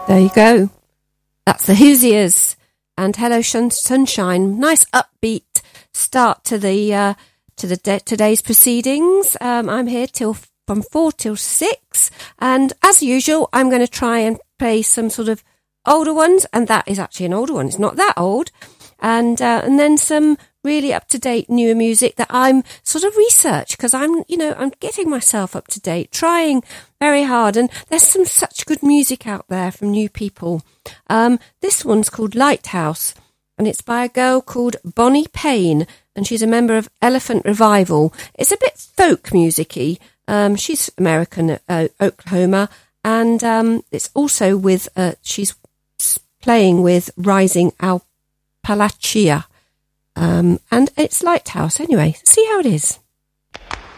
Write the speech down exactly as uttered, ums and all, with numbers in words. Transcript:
There you go. That's the Hoosiers and Hello Shun- Sunshine. Nice upbeat start to the uh, to the de- today's proceedings. Um, I'm here till from four till six, and as usual, I'm going to try and play some sort of older ones, and that is actually an older one. It's not that old, and uh, and then some really up to date newer music that I'm sort of research because I'm you know I'm getting myself up to date, trying very hard, and there's some such good music out there from new people. Um, this one's called Lighthouse, and it's by a girl called Bonnie Payne, and she's a member of Elephant Revival. It's a bit folk music-y. Um, she's American, uh, Oklahoma, and um, it's also with uh, she's playing with Rising Appalachia. Um, and it's Lighthouse anyway. See how it is.